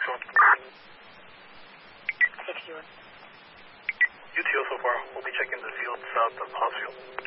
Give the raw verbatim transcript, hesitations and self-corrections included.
U T O so far. We'll be checking the field south of Haasfield.